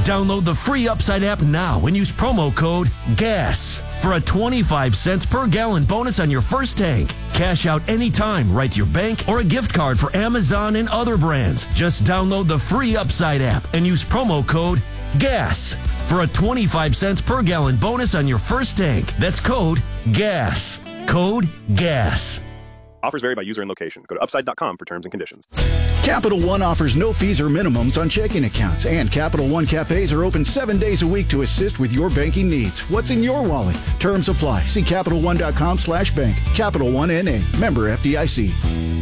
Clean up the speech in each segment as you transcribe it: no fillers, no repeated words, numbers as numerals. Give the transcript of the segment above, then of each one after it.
Download the free Upside app now and use promo code GAS for a 25 cents per gallon bonus on your first tank. Cash out anytime right to your bank or a gift card for Amazon and other brands. Just download the free Upside app and use promo code GAS for a 25 cents per gallon bonus on your first tank. That's code GAS. Code GAS. Offers vary by user and location. Go to upside.com for terms and conditions. Capital One offers no fees or minimums on checking accounts, and Capital One cafes are open 7 days a week to assist with your banking needs. What's in your wallet? Terms apply. See CapitalOne.com/bank. Capital One N.A. Member FDIC.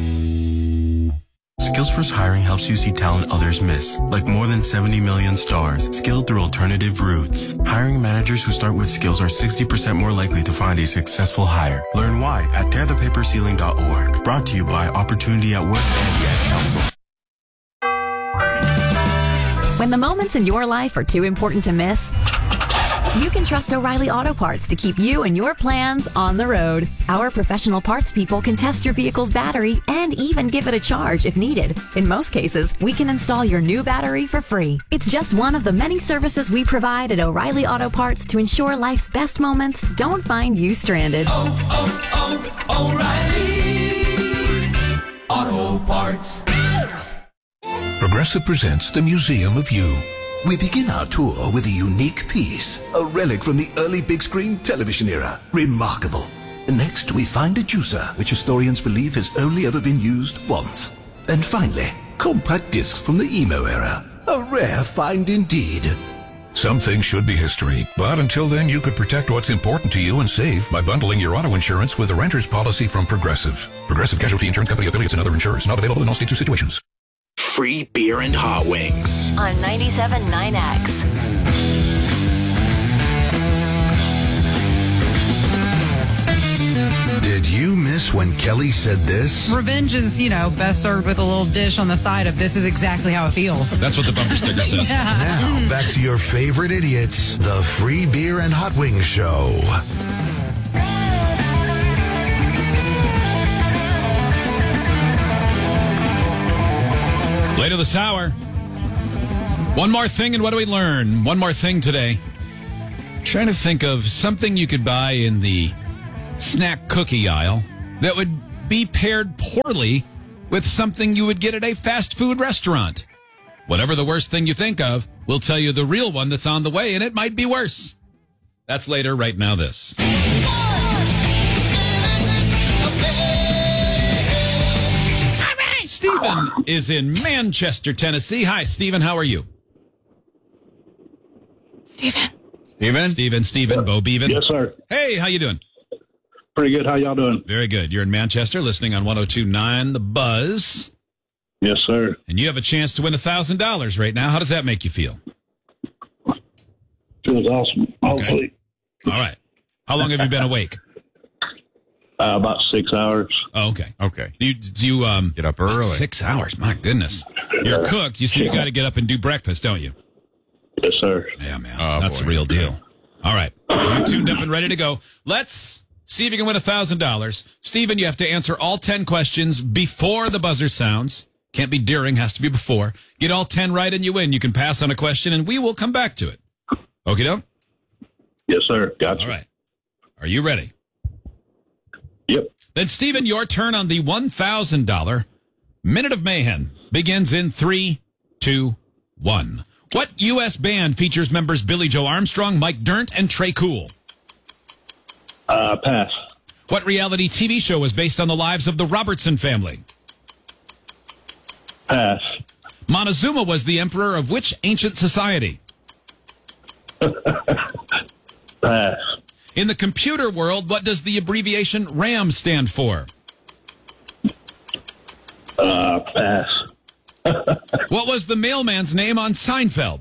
Skills First Hiring helps you see talent others miss, like more than 70 million stars, skilled through alternative routes. Hiring managers who start with skills are 60% more likely to find a successful hire. Learn why at tearthepaperceiling.org. Brought to you by Opportunity at Work and the Ad Council. When the moments in your life are too important to miss, you can trust O'Reilly Auto Parts to keep you and your plans on the road. Our professional parts people can test your vehicle's battery and even give it a charge if needed. In most cases, we can install your new battery for free. It's just one of the many services we provide at O'Reilly Auto Parts to ensure life's best moments don't find you stranded. O'Reilly Auto Parts. Progressive presents the Museum of You. We begin our tour with a unique piece, a relic from the early big screen television era. Remarkable. Next, we find a juicer, which historians believe has only ever been used once. And finally, compact discs from the emo era. A rare find indeed. Some things should be history, but until then you could protect what's important to you and save by bundling your auto insurance with a renter's policy from Progressive. Progressive Casualty Insurance Company affiliates and other insurers. Not available in all states or situations. Free beer and hot wings on 97.9X. Did you miss when Kelly said this? Revenge is, best served with a little dish on the side of this is exactly how it feels. That's what the bumper sticker says. Yeah. Now, back to your favorite idiots, the Free Beer and Hot Wings Show. Later this hour, one more thing, and what do we learn? One more thing today. Trying to think of something you could buy in the snack cookie aisle that would be paired poorly with something you would get at a fast food restaurant. Whatever the worst thing you think of, we'll tell you the real one that's on the way, and it might be worse. That's later. Right now, this. Stephen is in Manchester, Tennessee. Hi, Stephen. How are you? Stephen, Bo Beaven. Yes, sir. Hey, how you doing? Pretty good. How y'all doing? Very good. You're in Manchester, listening on 102.9 The Buzz. Yes, sir. And you have a chance to win $1,000 right now. How does that make you feel? Feels awesome. Okay. All right. How long have you been awake? About 6 hours. Oh, okay. Okay. Do you get up early? 6 hours. My goodness. You're a cook. You got to get up and do breakfast, don't you? Yes, sir. Yeah, man. That's the real deal. All right. You're tuned up and ready to go. Let's see if you can win $1,000. Stephen, you have to answer all 10 questions before the buzzer sounds. Can't be during, has to be before. Get all 10 right and you win. You can pass on a question and we will come back to it. Okie doke? Yes, sir. Gotcha. All right. Are you ready? Yep. Then, Stephen, your turn on the $1,000 Minute of Mayhem begins in 3, 2, 1. What U.S. band features members Billy Joe Armstrong, Mike Dirnt, and Trey Cool? Pass. What reality TV show was based on the lives of the Robertson family? Pass. Montezuma was the emperor of which ancient society? Pass. In the computer world, what does the abbreviation RAM stand for? Pass. What was the mailman's name on Seinfeld?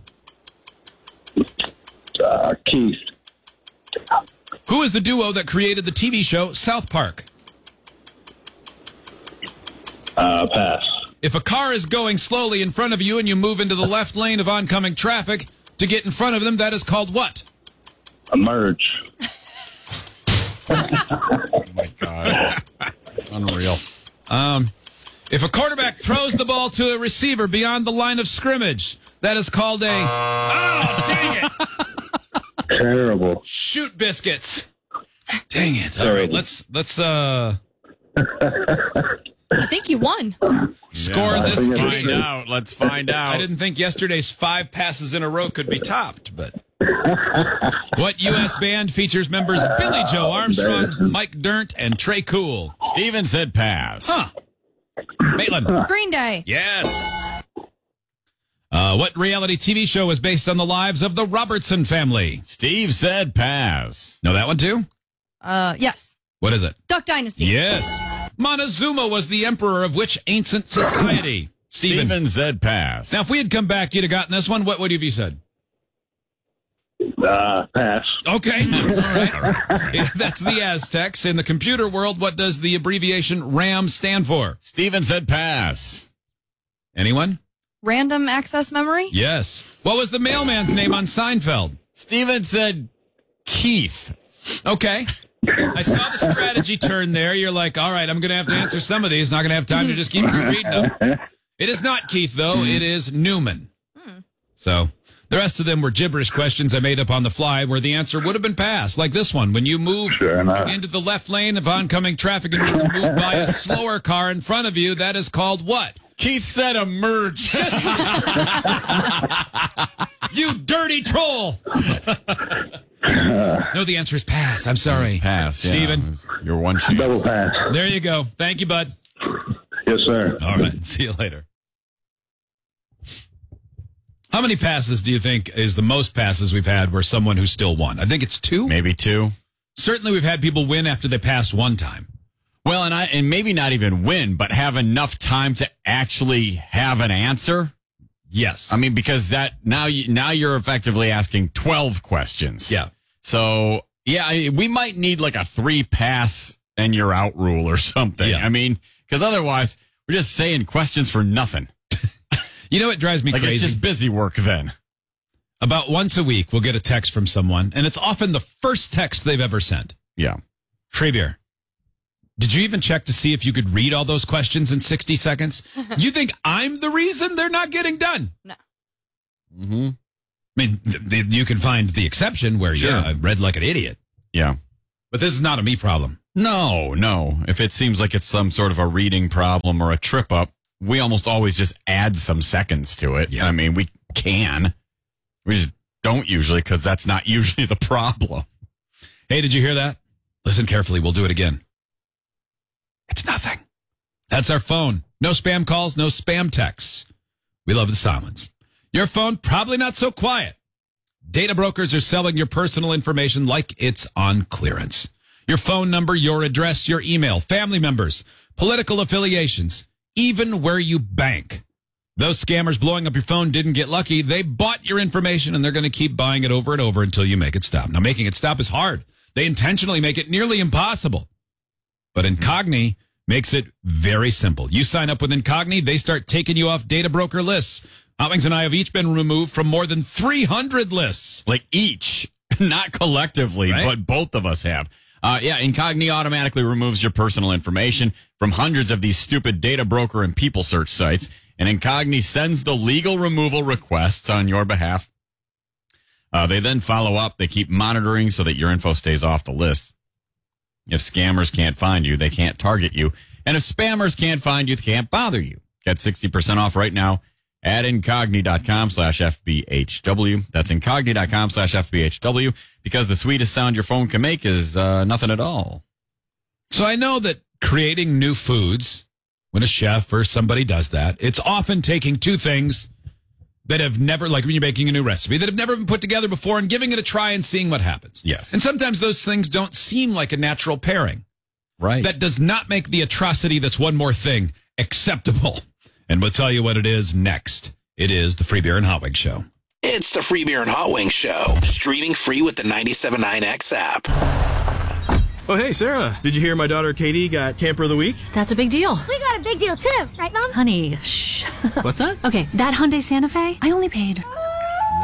Keith. Who is the duo that created the TV show South Park? Pass. If a car is going slowly in front of you and you move into the left lane of oncoming traffic to get in front of them, that is called what? A merge. Oh, my God. Unreal. If a quarterback throws the ball to a receiver beyond the line of scrimmage, that is called a Dang it. Terrible. Shoot biscuits. Dang it. All Terrible. right, let's I think you won. score this. Find out. Let's find out. I didn't think yesterday's 5 passes in a row could be topped, but what U.S. band features members Billy Joe Armstrong, Mike Dirnt, and Trey Cool? Steven said pass. Huh. Maitland. Green Day. Yes. What reality TV show is based on the lives of the Robertson family? Steve said pass. Know that one too? Yes. What is it? Duck Dynasty. Yes. Montezuma was the emperor of which ancient society? Steven said pass. Now, if we had come back, you'd have gotten this one. What would you have said? Pass. Okay. All right. That's the Aztecs. In the computer world, what does the abbreviation RAM stand for? Steven said pass. Anyone? Random access memory. Yes. What was the mailman's name on Seinfeld? Steven said Keith. Okay. I saw the strategy turn there. You're like, all right, I'm going to have to answer some of these. Not going to have time to just keep reading them. It is not Keith, though. It is Newman. So the rest of them were gibberish questions I made up on the fly where the answer would have been pass, like this one. When you move into the left lane of oncoming traffic and you're moved by a slower car in front of you, that is called what? Keith said emerge. You dirty troll. No, the answer is pass. I'm sorry. Pass, yeah. Steven. Your one chance. Double pass. There you go. Thank you, bud. Yes, sir. All right. See you later. How many passes do you think is the most passes we've had where someone who still won? I think it's 2. Maybe 2. Certainly we've had people win after they passed one time. Well, and maybe not even win, but have enough time to actually have an answer. Yes. I mean, because that now you're effectively asking 12 questions. Yeah. So, yeah, we might need like a 3 pass and you're out rule or something. Yeah. I mean, because otherwise we're just saying questions for nothing. You know what drives me crazy? It's just busy work then. About once a week, we'll get a text from someone, and it's often the first text they've ever sent. Yeah. Free beer. Did you even check to see if you could read all those questions in 60 seconds? You think I'm the reason they're not getting done? No. Mm-hmm. I mean, you can find the exception where, Sure. yeah, I read like an idiot. Yeah. But this is not a me problem. No. If it seems like it's some sort of a reading problem or a trip up, we almost always just add some seconds to it. Yeah. I mean, we can. We just don't usually because that's not usually the problem. Hey, did you hear that? Listen carefully. We'll do it again. It's nothing. That's our phone. No spam calls, no spam texts. We love the silence. Your phone, probably not so quiet. Data brokers are selling your personal information like it's on clearance. Your phone number, your address, your email, family members, political affiliations, even where you bank. Those scammers blowing up your phone didn't get lucky. They bought your information, and they're going to keep buying it over and over until you make it stop. Now, making it stop is hard. They intentionally make it nearly impossible. But Incogni makes it very simple. You sign up with Incogni, they start taking you off data broker lists. Hotwings and I have each been removed from more than 300 lists. Like each, not collectively, Right? but both of us have. Yeah, Incogni automatically removes your personal information from hundreds of these stupid data broker and people search sites, and Incogni sends the legal removal requests on your behalf. They then follow up. They keep monitoring so that your info stays off the list. If scammers can't find you, they can't target you. And if spammers can't find you, they can't bother you. Get 60% off right now at incogni.com/FBHW. That's incogni.com/FBHW, because the sweetest sound your phone can make is nothing at all. So I know that creating new foods, when a chef or somebody does that, it's often taking two things that have never, like when you're making a new recipe, that have never been put together before and giving it a try and seeing what happens. Yes. And sometimes those things don't seem like a natural pairing. Right. That does not make the atrocity that's one more thing acceptable. And we'll tell you what it is next. It is the Free Beer and Hot Wings Show. It's the Free Beer and Hot Wings Show, streaming free with the 97.9X app. Oh, hey, Sarah, did you hear my daughter Katie got Camper of the Week? That's a big deal. We got a big deal too, right, Mom? Honey, shh. What's that? Okay, that Hyundai Santa Fe, I only paid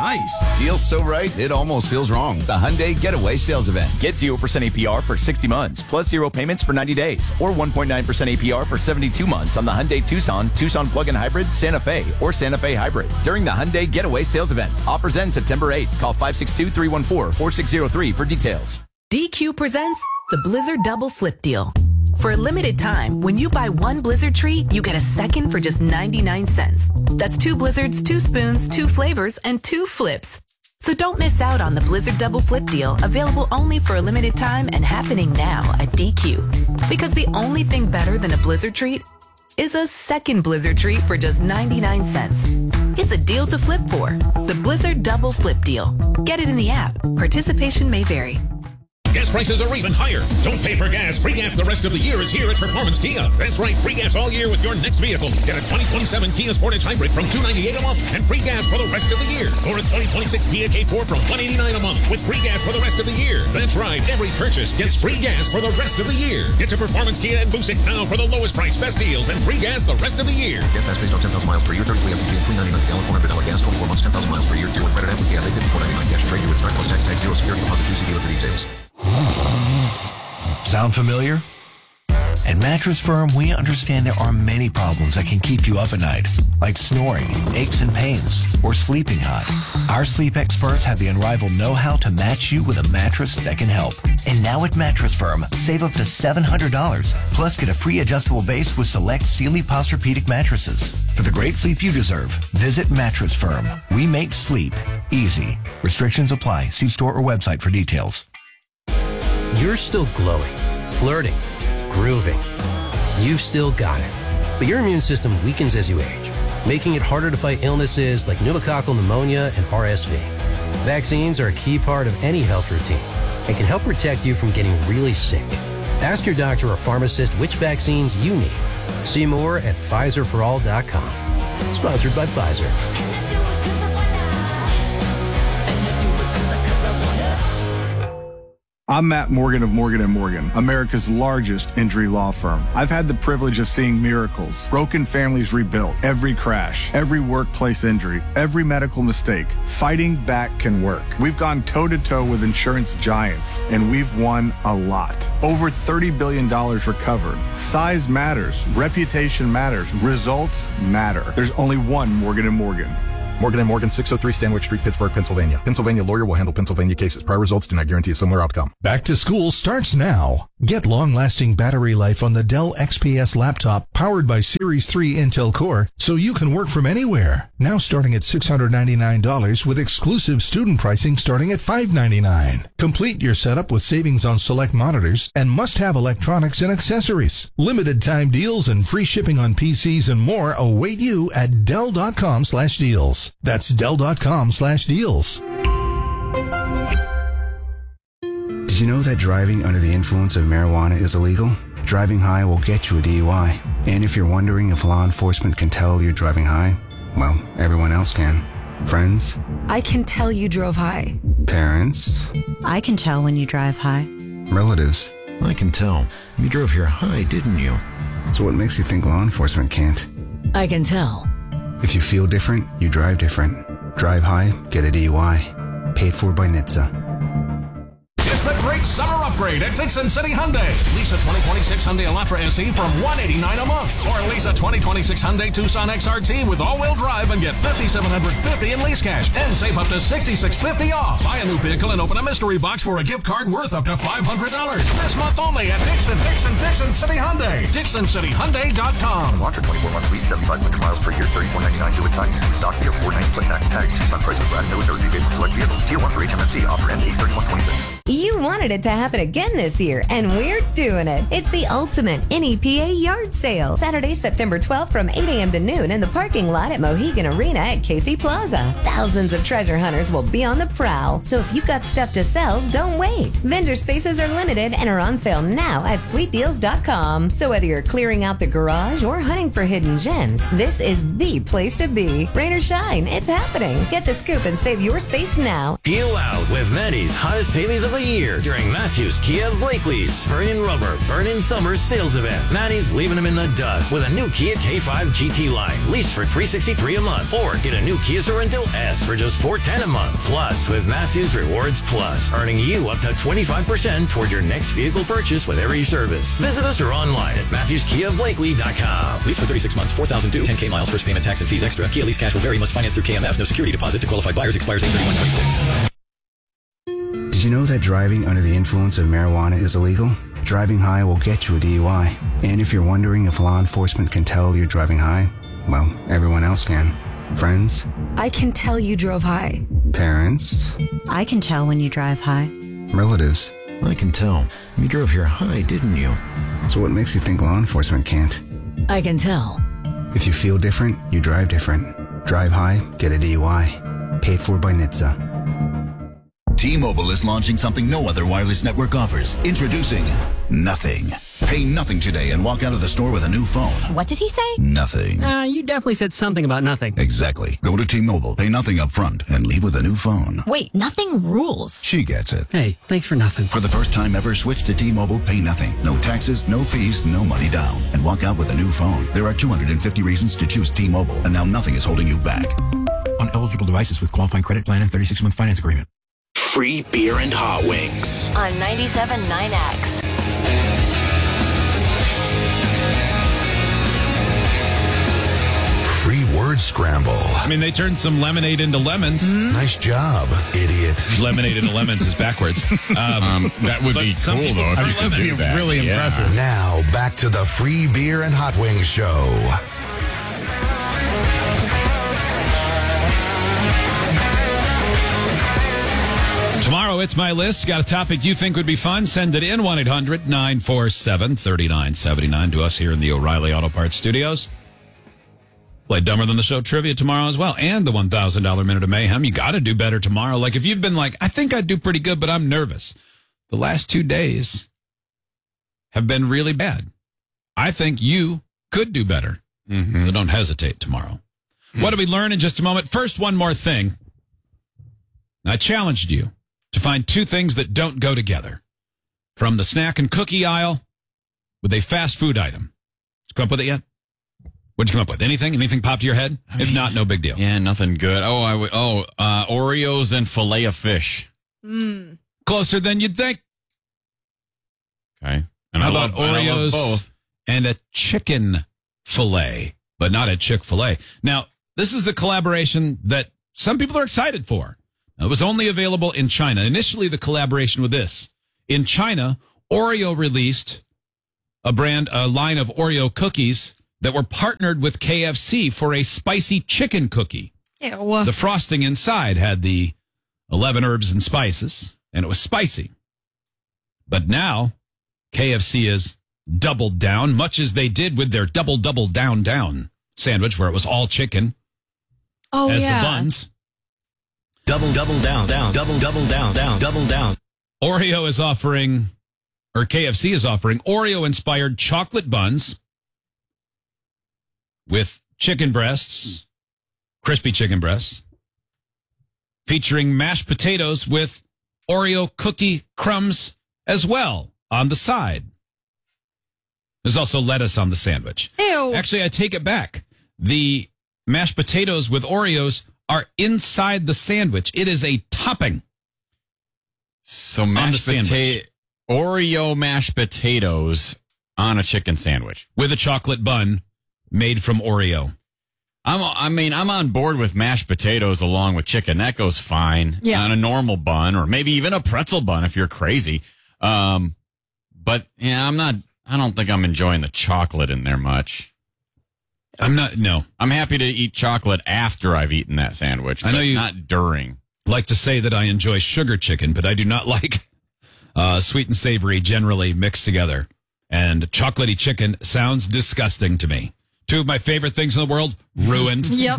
Nice. Deal's so right, it almost feels wrong. The Hyundai Getaway Sales Event. Get 0% APR for 60 months, plus 0 payments for 90 days, or 1.9% APR for 72 months on the Hyundai Tucson, Tucson Plug-in Hybrid, Santa Fe, or Santa Fe Hybrid during the Hyundai Getaway Sales Event. Offers end September 8th. Call 562-314-4603 for details. DQ presents the Blizzard Double Flip Deal. For a limited time, when you buy one Blizzard treat, you get a second for just 99 cents. That's 2 Blizzards, 2 spoons, 2 flavors, and 2 flips. So don't miss out on the Blizzard Double Flip Deal, available only for a limited time and happening now at DQ. Because the only thing better than a Blizzard treat is a second Blizzard treat for just 99 cents. It's a deal to flip for. The Blizzard Double Flip Deal. Get it in the app. Participation may vary. Gas prices are even higher. Don't pay for gas. Free gas the rest of the year is here at Performance Kia. That's right, free gas all year with your next vehicle. Get a 2027 Kia Sportage Hybrid from $298 a month and free gas for the rest of the year. Or a 2026 Kia K4 from $189 a month with free gas for the rest of the year. That's right, every purchase gets free gas for the rest of the year. Get to Performance Kia and Busick now for the lowest price, best deals, and free gas the rest of the year. Gas tax based on 10,000 miles per year, 33 MPG, and $3.99 per gallon, $400 gas, 24 months, 10,000 miles per year, deal with credit application, $54.99 cash trade, with start plus tax, 0 security deposit, 2 dealer for details. Sound familiar? At Mattress Firm, we understand there are many problems that can keep you up at night, like snoring, aches and pains, or sleeping hot. Our sleep experts have the unrivaled know-how to match you with a mattress that can help. And now at Mattress Firm, save up to $700, plus get a free adjustable base with select Sealy Posturepedic mattresses. For the great sleep you deserve, visit Mattress Firm. We make sleep easy. Restrictions apply. See store or website for details. You're still glowing, flirting, grooving. You've still got it. But your immune system weakens as you age, making it harder to fight illnesses like pneumococcal pneumonia and RSV. Vaccines are a key part of any health routine and can help protect you from getting really sick. Ask your doctor or pharmacist which vaccines you need. See more at PfizerForAll.com. Sponsored by Pfizer. I'm Matt Morgan of Morgan & Morgan, America's largest injury law firm. I've had the privilege of seeing miracles, broken families rebuilt, every crash, every workplace injury, every medical mistake. Fighting back can work. We've gone toe-to-toe with insurance giants, and we've won a lot. Over $30 billion recovered. Size matters. Reputation matters. Results matter. There's only one Morgan & Morgan. Morgan & Morgan, 603 Stanwyck Street, Pittsburgh, Pennsylvania. Pennsylvania lawyer will handle Pennsylvania cases. Prior results do not guarantee a similar outcome. Back to school starts now. Get long-lasting battery life on the Dell XPS laptop powered by Series 3 Intel Core so you can work from anywhere. Now starting at $699 with exclusive student pricing starting at $599. Complete your setup with savings on select monitors and must-have electronics and accessories. Limited time deals and free shipping on PCs and more await you at Dell.com/deals. That's Dell.com/deals. Did you know that driving under the influence of marijuana is illegal? Driving high will get you a DUI. And if you're wondering if law enforcement can tell you're driving high, well, everyone else can. Friends? I can tell you drove high. Parents? I can tell when you drive high. Relatives? I can tell. You drove here high, didn't you? So what makes you think law enforcement can't? I can tell. If you feel different, you drive different. Drive high, get a DUI. Paid for by NHTSA. It's the great summer upgrade at Dixon City Hyundai. Lease a 2026 Hyundai Elantra SE from $189 a month. Or lease a 2026 Hyundai Tucson XRT with all-wheel drive and get $5,750 in lease cash and save up to $6,650 off. Buy a new vehicle and open a mystery box for a gift card worth up to $500. This month only at Dixon City Hyundai. DixonCityHyundai.com. Elantra 24-month lease, 7,500 miles per year, $34.99 due at signing. Stock fee of $490 plus tax and tags. Tucson prices brand new with Thursday based on select vehicles. Tier 1 for HMMC. Offer ends 8/31/26. You wanted it to happen again this year, and we're doing it. It's the ultimate NEPA yard sale. Saturday, September 12th from 8 a.m. to noon in the parking lot at Mohegan Arena at Casey Plaza. Thousands of treasure hunters will be on the prowl, so if you've got stuff to sell, don't wait. Vendor spaces are limited and are on sale now at sweetdeals.com. So whether you're clearing out the garage or hunting for hidden gems, this is the place to be. Rain or shine, it's happening. Get the scoop and save your space now. Peel out with Manny's hottest savings of the year. year during Matthews Kia of Blakely's Burn-In Rubber, Burn-In Summer sales event. Matty's leaving them in the dust with a new Kia K5 GT line. Lease for $363 a month. Or get a new Kia Sorrento S for just $410 a month. Plus, with Matthews Rewards Plus, earning you up to 25% toward your next vehicle purchase with every service. Visit us or online at MatthewsKiaofBlakely.com. Lease for 36 months, 4,000 due, 10K miles, first payment, tax and fees extra. Kia lease cash will vary, must finance through KMF. No security deposit to qualified buyers, expires 8/31/26. Did you know that driving under the influence of marijuana is illegal? Driving high will get you a DUI. And if you're wondering if law enforcement can tell you're driving high, well, everyone else can. Friends? I can tell you drove high. Parents? I can tell when you drive high. Relatives? I can tell. You drove here high, didn't you? So what makes you think law enforcement can't? I can tell. If you feel different, you drive different. Drive high, get a DUI. Paid for by NHTSA. T-Mobile is launching something no other wireless network offers. Introducing Nothing. Pay nothing today and walk out of the store with a new phone. What did he say? Nothing. You definitely said something about nothing. Exactly. Go to T-Mobile, pay nothing up front, and leave with a new phone. Wait, nothing rules. She gets it. Hey, thanks for nothing. For the first time ever, switch to T-Mobile, pay nothing. No taxes, no fees, no money down. And walk out with a new phone. There are 250 reasons to choose T-Mobile, and now nothing is holding you back. On eligible devices with qualifying credit plan and 36-month finance agreement. Free beer and hot wings. On 97.9X. Free word scramble. I mean, they turned some lemonade into lemons. Nice job, idiot. Lemonade into lemons is backwards. That would be cool, though. If you could do that. Really impressive. Now, back to the Free Beer and Hot Wings show. Tomorrow, it's my list. Got a topic you think would be fun? Send it in 1-800-947-3979 to us here in the O'Reilly Auto Parts Studios. Play Dumber Than the Show trivia tomorrow as well. And the $1,000 Minute of Mayhem. You got to do better tomorrow. Like if you've been like, I think I'd do pretty good, but I'm nervous. The last 2 days have been really bad. I think you could do better. So don't hesitate tomorrow. What do we learn in just a moment? First, one more thing. I challenged you to find 2 things that don't go together from the snack and cookie aisle with a fast food item. Did you come up with it yet? What'd you come up with? Anything? Anything popped to your head? If not, no big deal. Yeah, nothing good. Oreos and filet of fish. Closer than you'd think. Okay. And How I about love Oreos both. and a chicken fillet, but not a Chick-fil-A. Now, this is a collaboration that some people are excited for. It was only available in China. Initially, the collaboration with this. In China, Oreo released a line of Oreo cookies that were partnered with KFC for a spicy chicken cookie. Ew. The frosting inside had the 11 herbs and spices, and it was spicy. But now, KFC has doubled down, much as they did with their double down sandwich, where it was all chicken as the buns. Double down, double down. Oreo is offering, or KFC is offering, Oreo-inspired chocolate buns with chicken breasts, crispy chicken breasts, featuring mashed potatoes with Oreo cookie crumbs as well on the side. There's also lettuce on the sandwich. Ew. Actually, I take it back. The mashed potatoes with Oreos are inside the sandwich. It is a topping. So Oreo mashed potatoes on a chicken sandwich with a chocolate bun made from Oreo. I'm on board with mashed potatoes along with chicken. That goes fine on a normal bun or maybe even a pretzel bun if you're crazy. But yeah, I don't think I'm enjoying the chocolate in there much. No. I'm happy to eat chocolate after I've eaten that sandwich. I know you not during. Like to say that I enjoy sugar chicken, but I do not like sweet and savory generally mixed together. And chocolatey chicken sounds disgusting to me. 2 of my favorite things in the world, ruined. Yep.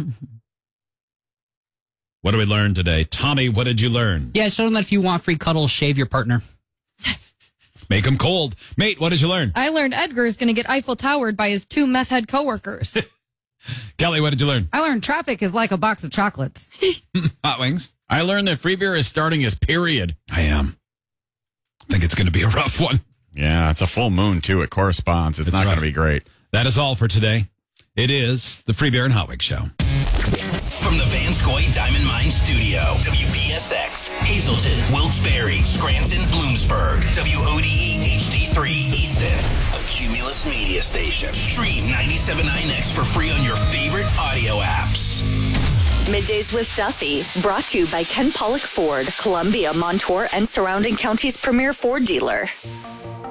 What did we learn today? Tommy, what did you learn? Yeah, show them that if you want free cuddles, shave your partner. Make them cold. Mate, what did you learn? I learned Edgar is going to get Eiffel Towered by his 2 meth head coworkers. Kelly, what did you learn? I learned traffic is like a box of chocolates. Hot wings. I learned that free beer is starting his period. I am. I think it's going to be a rough one. Yeah, it's a full moon, too. It corresponds. It's not going to be great. That is all for today. It is the Free Bear and Hotwig Show. From the Vanscoy Diamond Mine Studio, WPSX, Hazleton, Wilkes-Barre, Scranton, Bloomsburg, WODE HD3 Easton, a Cumulus media station. Stream 97.9X for free on your favorite audio apps. Middays with Duffy, brought to you by Ken Pollock Ford, Columbia, Montour, and surrounding counties' premier Ford dealer.